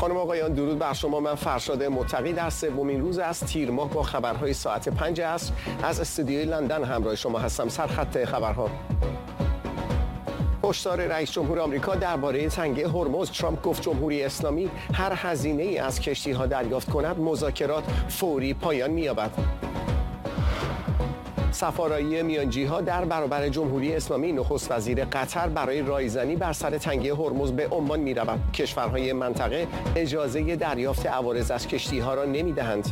خانم آقایان درود بر شما. من فرشاد متقی در سومین روز از تیر ماه با خبرهای ساعت 5 عصر از استودیوی لندن همراه شما هستم. سرخط خبرها: هشدار رئیس جمهور آمریکا درباره تنگه هرمز. ترامپ گفت جمهوری اسلامی هر هزینه‌ای از کشتی‌ها دریافت کند مذاکرات فوری پایان می‌یابد. سفارایی میانجی‌ها در برابر جمهوری اسلامی. نخست وزیر قطر برای رایزنی بر سر تنگه هرمز به عمان می‌رود. کشورهای منطقه اجازه دریافت عوارض از کشتی‌ها را نمی‌دهند.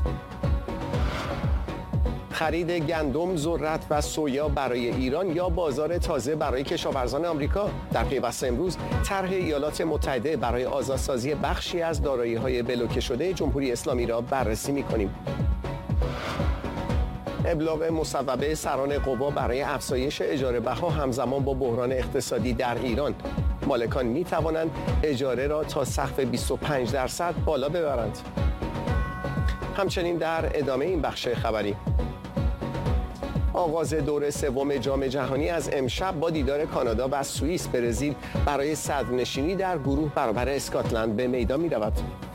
خرید گندم، ذرت و سویا برای ایران یا بازار تازه برای کشاورزان آمریکا. در پیوست امروز طرح ایالات متحده برای آزادسازی بخشی از دارایی‌های بلوکه شده جمهوری اسلامی را بررسی می‌کنیم. ابلاغ مصوبه سران قوا برای افزایش اجاره بها همزمان با بحران اقتصادی در ایران. مالکان می توانند اجاره را تا سقف 25% بالا ببرند. همچنین در ادامه این بخش خبری، آغاز دور سوم جام جهانی از امشب با دیدار کانادا و سوئیس. برزیل برای صدرنشینی در گروه برابر اسکاتلند به میدان می رود.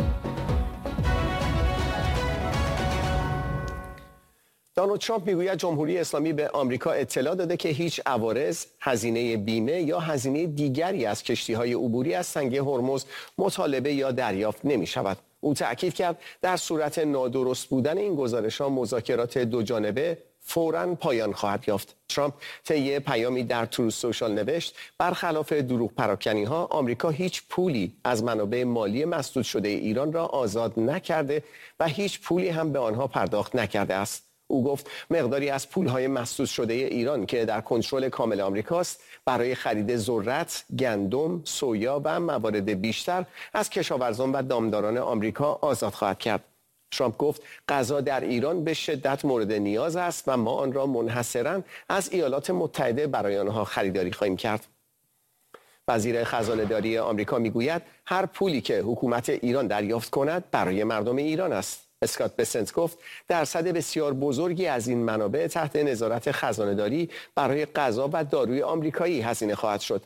دونالد ترامپ میگوید جمهوری اسلامی به آمریکا اطلاع داده که هیچ عوارض، هزینه بیمه یا هزینه دیگری از کشتی‌های عبوری از تنگه هرمز مطالبه یا دریافت نمی‌شود. او تأکید کرد در صورت نادرست بودن این گزارش‌ها مذاکرات دوجانبه فوراً پایان خواهد یافت. ترامپ طی پیامی در تروث سوشال نوشت برخلاف دروغ پراکنی‌ها آمریکا هیچ پولی از منابع مالی مسدود شده ایران را آزاد نکرده و هیچ پولی هم به آنها پرداخت نکرده است. او گفت مقداری از پولهای مسدود شده ایران که در کنترل کامل آمریکاست برای خرید ذرت، گندم، سویا و موارد بیشتر از کشاورزان و دامداران آمریکا آزاد خواهد کرد. ترامپ گفت غذا در ایران به شدت مورد نیاز است و ما آن را منحصراً از ایالات متحده برای آنها خریداری خواهیم کرد. وزیر خزانه‌داری آمریکا میگوید هر پولی که حکومت ایران دریافت کند برای مردم ایران است. اسکات بسنت گفت درصد بسیار بزرگی از این منابع تحت نظارت خزانه‌داری برای غذا و داروی آمریکایی هزینه خواهد شد.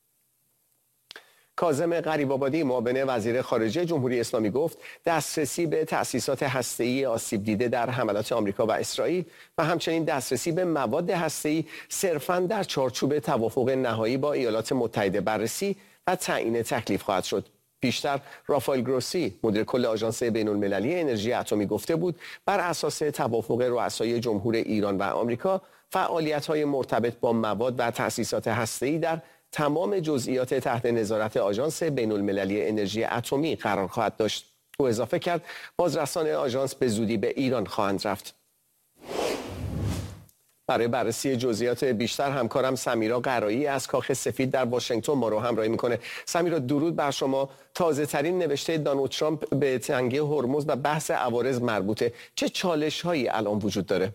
کاظم غریب‌آبادی معاون وزیر خارجه جمهوری اسلامی گفت دسترسی به تأسیسات هسته‌ای آسیب دیده در حملات آمریکا و اسرائیل و همچنین دسترسی به مواد هسته‌ای صرفاً در چارچوب توافق نهایی با ایالات متحده بررسی و تعیین تکلیف خواهد شد. پیشتر رافائل گروسی مدیر کل آژانس بین‌المللی انرژی اتمی گفته بود بر اساس توافق رؤسای جمهور ایران و آمریکا فعالیت‌های مرتبط با مواد و تأسیسات هسته‌ای در تمام جزئیات تحت نظارت آژانس بین‌المللی انرژی اتمی قرار خواهد داشت. او اضافه کرد بازرسان آژانس به زودی به ایران خواهند رفت. برای بررسی جزئیات بیشتر همکارم سمیرا قرایی از کاخ سفید در واشنگتن ما رو همراهی میکنه. سمیرا درود بر شما. تازه ترین نوشته دونالد ترامپ به تنگه هرمز و بحث عوارض مربوطه. چه چالش هایی الان وجود داره؟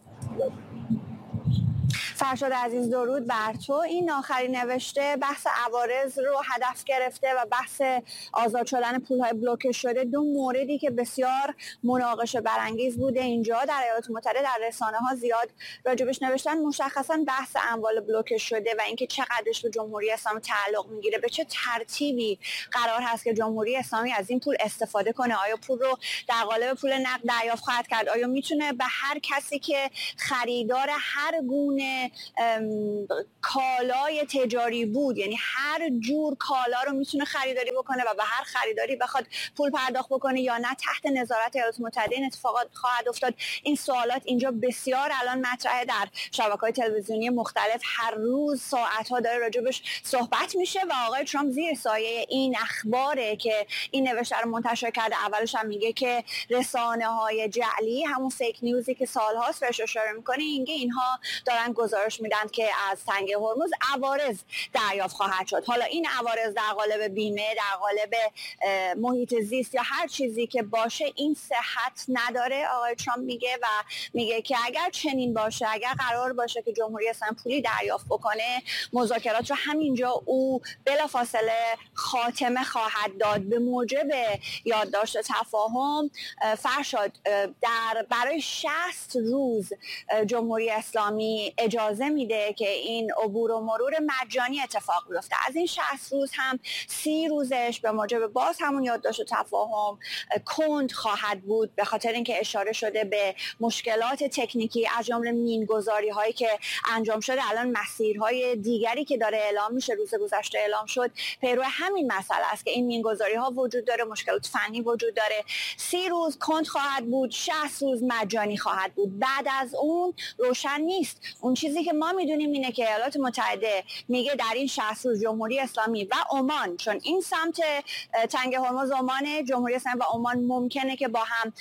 فرشاد عزیز درود بر تو. این آخرین نوشته بحث عوارض رو هدف گرفته و بحث آزاد شدن پولهای بلوکه شده، دو موردی که بسیار مناقشه برانگیز بوده اینجا در ایالات متحده در رسانه ها زیاد راجبش نوشتن. مشخصا بحث اموال بلوکه شده و اینکه چقدرش به جمهوری اسلامی تعلق میگیره، به چه ترتیبی قرار هست که جمهوری اسلامی از این پول استفاده کنه، آیا پول رو در قالب پول نقد دریافت خواهد کرد، آیا میتونه به هر کسی که خریدار هر گونه کالای تجاری بود، یعنی هر جور کالا رو میتونه خریداری بکنه و به هر خریداری بخواد پول پرداخت بکنه یا نه، تحت نظارت ایالات متحده این اتفاقات خواهد افتاد. این سوالات اینجا بسیار الان مطرحه، در شبکه‌های تلویزیونی مختلف هر روز ساعت‌ها داره راجبش صحبت میشه و آقای ترامپ زیر سایه این اخباره که این نوشته رو منتشر کرده. اولش هم میگه که رسانه‌های جعلی، همون فیک نیوزی که سال‌هاست بهش اشاره می‌کنه، اینها دارن گزارش میدن که از تنگه هرمز عوارض دریافت خواهد شد. حالا این عوارض در قالب بیمه، در قالب محیط زیست یا هر چیزی که باشه، این صحت نداره. آقای ترامپ میگه و میگه که اگر چنین باشه، اگر قرار باشه که جمهوری اسلامی پولی دریافت بکنه، مذاکرات رو همینجا او بلافاصله خاتمه خواهد داد. به موجب یادداشت تفاهم فرشاد برای 60 روز جمهوری اسلامی اجازه اجازه میده که این عبور و مرور مجانی اتفاق بیفته. از این 60 روز هم 30 روزش به موجب باز همون یادداشت و تفاهم کند خواهد بود، به خاطر اینکه اشاره شده به مشکلات تکنیکی از جمله مینگذاری هایی که انجام شده. الان مسیرهای دیگری که داره اعلام میشه، روز گذشته اعلام شد، پیرو همین مسئله است که این مینگذاری ها وجود داره، مشکلات فنی وجود داره. 30 روز کند خواهد بود، 60 روز مجانی خواهد بود. بعد از اون روشن نیست. اون چیزی که ما میدونیم اینه که ایالات متحده میگه در این 60 روز جمهوری اسلامی و عمان، چون این سمت تنگ هرمز عمان، جمهوری اسلامی و عمان ممکنه که با هم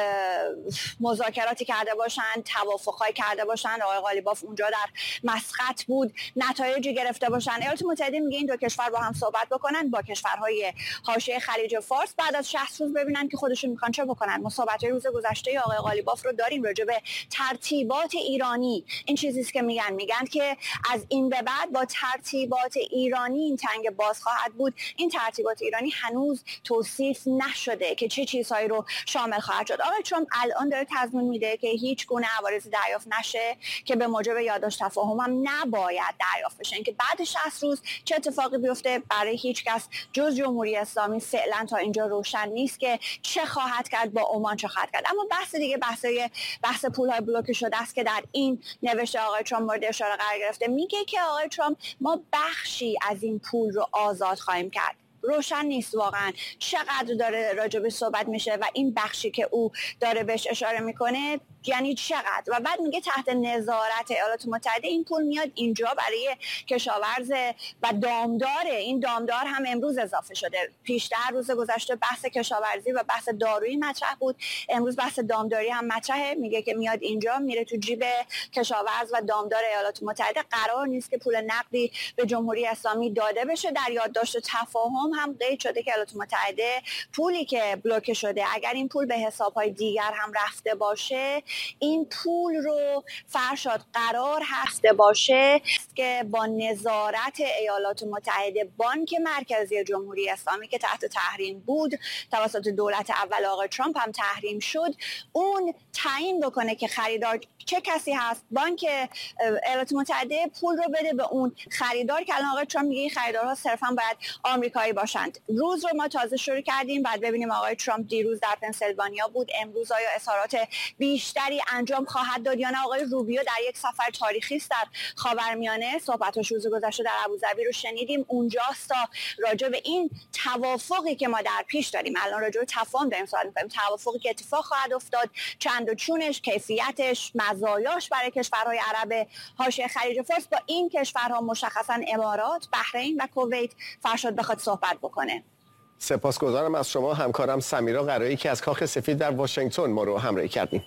مذاکراتی کرده باشن، توافقای کرده باشن. آقای غالیباف اونجا در مسقط بود، نتایجی گرفته باشن. ایالات متحده میگه این دو کشور با هم صحبت بکنن، با کشورهای حاشیه خلیج فارس، بعد از 60 روز ببینن که خودشون میخوان چه بکنن. مصاحبت‌های روز گذشته آقای غالیباف رو داریم راجع به ترتیبات ایرانی. این چیزی است که میگن که از این به بعد با ترتیبات ایرانی این تنگ باز خواهد بود. این ترتیبات ایرانی هنوز توصیف نشده که چه چیزهایی رو شامل خواهد شد. آقای ترامپ الان داره تضمین میده که هیچ گونه عوارض دریافت نشه که به موجب یادداشت تفاهم هم نباید دریافت بشه. اینکه بعد 60 روز چه اتفاقی بیفته برای هیچ کس جز جمهوری اسلامی فعلا تا اینجا روشن نیست که چه خواهد کرد با عمان، چه خواهد کرد. اما بحث دیگه بحث پول‌های بلوکه شده است که در این نوشته آقای ترامپ مورد اشاره قرار گرفته. میگه که آقای ترامپ ما بخشی از این پول رو آزاد خواهیم کرد. روشن نیست واقعا چقدر داره راجبش صحبت میشه و این بخشی که او داره بهش اشاره میکنه یعنی چقدر. و بعد میگه تحت نظارت ایالات متحده این پول میاد اینجا برای کشاورز و دامدار. این دامدار هم امروز اضافه شده. پیشتر روز گذشته بحث کشاورزی و بحث دارویی مطرح بود، امروز بحث دامداری هم مطرحه. میگه که میاد اینجا، میره تو جیب کشاورز و دامدار ایالات متحده. قرار نیست که پول نقدی به جمهوری اسلامی داده بشه. در یادداشت تفاهم هم قید شده که ایالات متحده پولی که بلوکه شده، اگر این پول به حساب‌های دیگر هم رفته باشه، این پول رو فرشاد قرار هست باشه که با نظارت ایالات متحده بانک مرکزی جمهوری اسلامی که تحت تحریم بود توسط دولت اول آقای ترامپ هم تحریم شد، اون تعیین بکنه که خریدار چه کسی هست. بانک ایالات متحده پول رو بده به اون خریدار که الان آقای ترامپ میگه این خریدارها صرفا باید آمریکایی باشند. روز رو ما تازه شروع کردیم، بعد ببینیم آقای ترامپ دیروز در پنسیلوانیا بود، امروز آیا اظهارات بیشتری انجام خواهد داد یا نه. آقای روبیو در یک سفر تاریخی است در خاورمیانه، صحبتش روز گذشته در ابوظبی رو شنیدیم. اونجاست تا راجع به این توافقی که ما در پیش داریم، الان راجع به تفاهم داریم صحبت می‌کنیم، توافقی که اتفاق خواهد افتاد، چند و چونش، کیفیتش، مزایاش برای کشورهای عرب حاشیه خلیج فارس، با این کشورها مشخصا امارات، بحرین و کویت فرشاد بخواد صحبت بکنه. سپاسگزارم از شما همکارم سمیرا قرایی که از کاخ سفید در واشنگتن ما رو همراهی کردیم.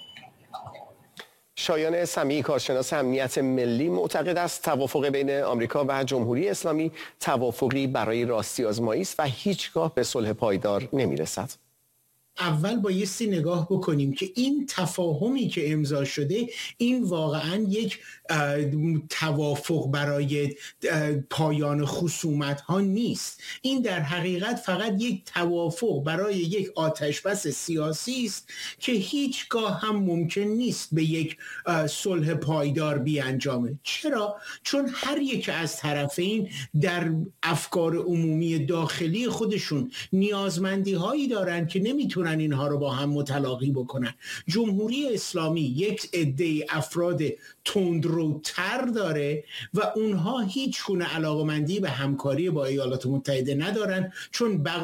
شایان سمیعی کارشناس امنیت ملی معتقد است توافق بین آمریکا و جمهوری اسلامی توافقی برای راستی آزمایی است و هیچگاه به صلح پایدار نمیرسد. اول بایستی نگاه بکنیم که این تفاهمی که امضا شده این واقعا یک توافق برای پایان خصومت ها نیست. این در حقیقت فقط یک توافق برای یک آتشبس سیاسی است که هیچگاه هم ممکن نیست به یک صلح پایدار بیانجامه. چرا؟ چون هر یک از طرفین در افکار عمومی داخلی خودشون نیازمندی هایی دارن که نمیتونن اینها رو با هم متلاقی بکنن. جمهوری اسلامی یک عده افراد تندروتر داره و اونها هیچ گونه علاقمندی به همکاری با ایالات متحده ندارن، چون